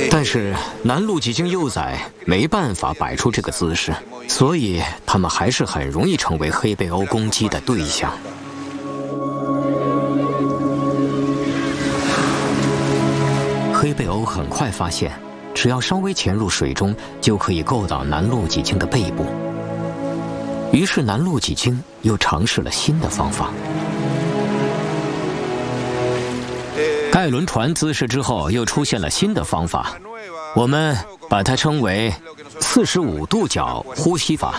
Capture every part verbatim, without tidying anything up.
但是南陆几经幼崽没办法摆出这个姿势，所以他们还是很容易成为黑背鸥攻击的对象。黑背鸥很快发现，只要稍微潜入水中，就可以够到南陆几经的背部。于是南陆几经又尝试了新的方法。盖轮船姿势之后，又出现了新的方法，我们把它称为四十五度角呼吸法。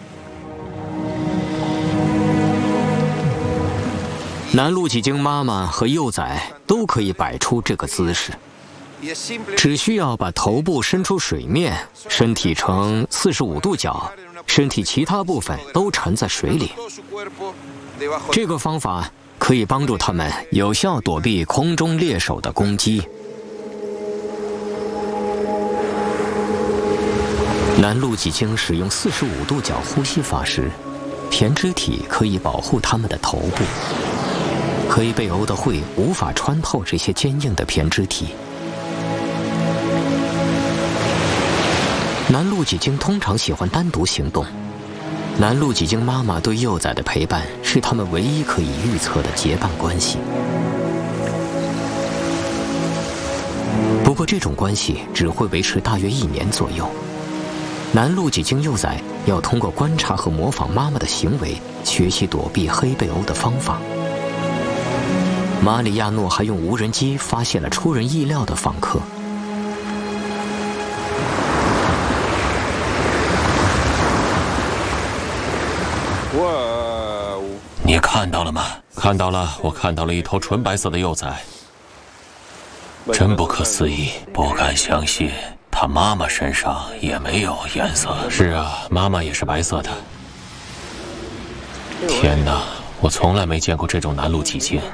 南陆几经妈妈和幼崽都可以摆出这个姿势，只需要把头部伸出水面，身体呈四十五度角，身体其他部分都沉在水里。这个方法可以帮助他们有效躲避空中猎手的攻击。南陆几经使用四十五度角呼吸法时，胼胝体可以保护它们的头部，黑背鸥的喙无法穿透这些坚硬的胼胝体。南陆几经通常喜欢单独行动，南陆几经妈妈对幼崽的陪伴是它们唯一可以预测的结伴关系。不过这种关系只会维持大约一年左右。南陆几经幼崽要通过观察和模仿妈妈的行为，学习躲避黑背鸥的方法。马里亚诺还用无人机发现了出人意料的访客。 你看到了吗？看到了，我看到了一头纯白色的幼崽，真不可思议，不敢相信，它妈妈身上也没有颜色。是啊，妈妈也是白色的。天哪，我从来没见过这种南陆几经。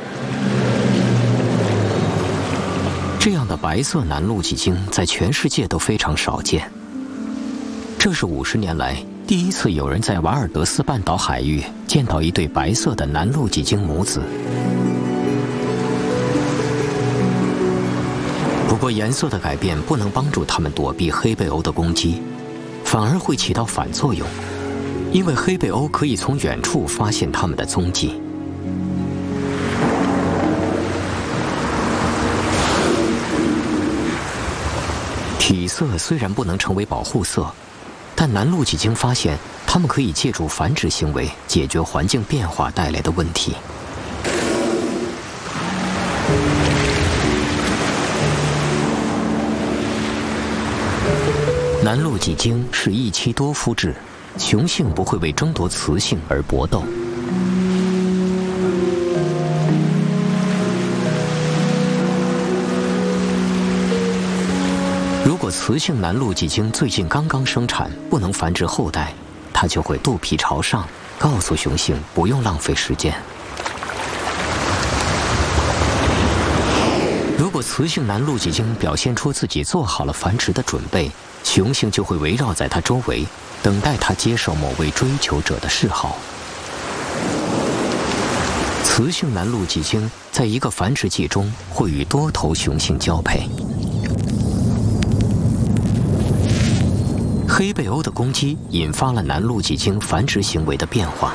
这样的白色南陆几经在全世界都非常少见。这是五十年来第一次有人在瓦尔德斯半岛海域见到一对白色的南陆几经母子。不过颜色的改变不能帮助它们躲避黑背鸥的攻击，反而会起到反作用，因为黑背鸥可以从远处发现它们的踪迹。体色虽然不能成为保护色，但南陆几经发现，它们可以借助繁殖行为解决环境变化带来的问题。南陆几经是一妻多夫制，雄性不会为争夺雌性而搏斗。如果雌性南陆几经最近刚刚生产，不能繁殖后代，它就会肚皮朝上，告诉雄性不用浪费时间。如果雌性南陆几经表现出自己做好了繁殖的准备，雄性就会围绕在它周围，等待它接受某位追求者的示好。雌性南陆几经在一个繁殖季中会与多头雄性交配。黑背鸥的攻击引发了南陆几经繁殖行为的变化。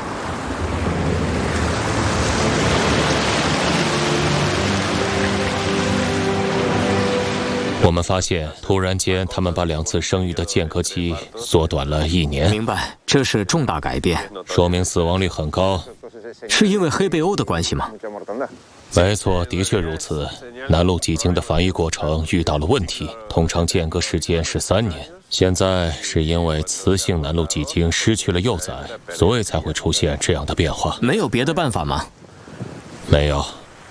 我们发现，突然间，他们把两次生育的间隔期缩短了一年。 明白，这是重大改变， 说明死亡率很高。 是因为黑背鸥的关系吗？ 没错，的确如此。南陆几经的繁育过程遇到了问题，通常间隔时间是三年。现在是因为雌性南陆几经失去了幼崽，所以才会出现这样的变化。 没有别的办法吗？ 没有。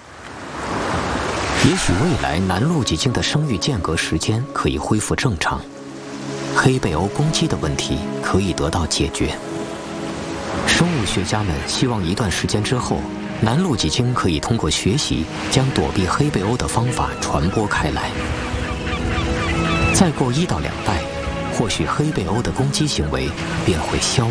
也许未来南陆几经的生育间隔时间可以恢复正常，黑背鸥攻击的问题可以得到解决。生物学家们希望一段时间之后，南陆几经可以通过学习将躲避黑背鸥的方法传播开来。再过一到两代，或许黑背鸥的攻击行为便会消